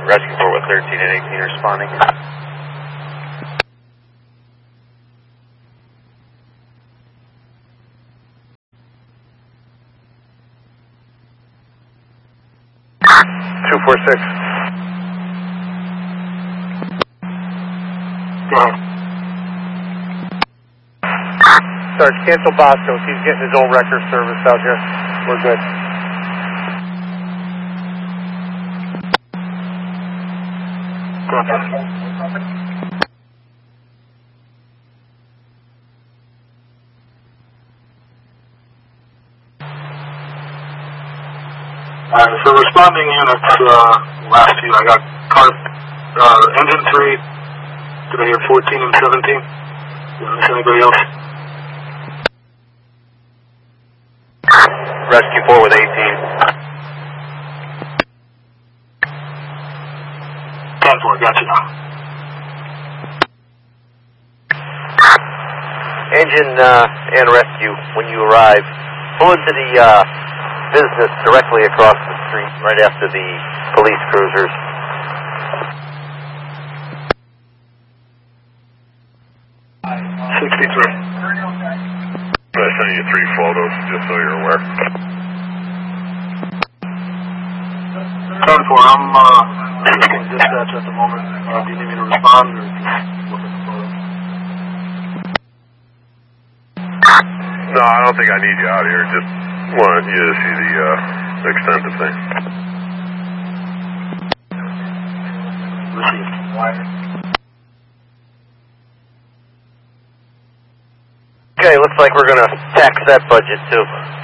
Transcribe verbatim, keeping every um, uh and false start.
Rescue four with thirteen and eighteen responding. two four six. Go ahead. Sarge, cancel Bosco. He's getting his own record service out here. We're good. Go ahead. Alright, so responding units, uh, last few, I got car, uh, engine three, did I hear fourteen and seventeen? Did I miss anybody else? Rescue four with eighteen. ten four, gotcha now. Engine uh, and rescue, when you arrive, pull into the uh, business directly across the street, right after the police cruisers. sixty-three. I'm going to send you three photos just so you're aware. ten four, I'm uh, assisting dispatch at the moment. Uh, do you need me to respond or just look at the photos? No, I don't think I need you out here. Just wanted you to see the uh, extent of things. Received. Okay, looks like we're going to tax that budget too.